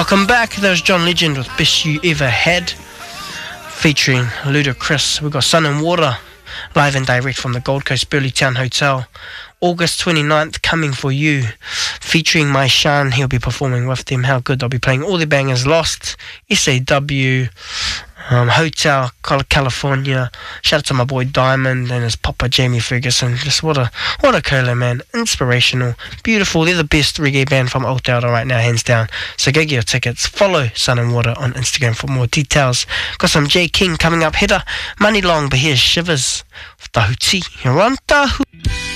Welcome back. That was John Legend with Best You Ever Had, featuring Ludacris. We've got Sun and Water, live and direct from the Gold Coast Burley Town Hotel. August 29th, Coming For You, featuring My Shan. He'll be performing with them. How good. They'll be playing all their bangers. Lost, SAW, Hotel, California. Shout out to my boy Diamond and his papa Jamie Ferguson. Just what a colo, man. Inspirational, beautiful. They're the best reggae band from Aotearoa right now, hands down. So go get your tickets. Follow Sun and Water on Instagram for more details. Got some J King coming up. Header, Money Long, but here's Shivers with Tahuti. You're on Tahu.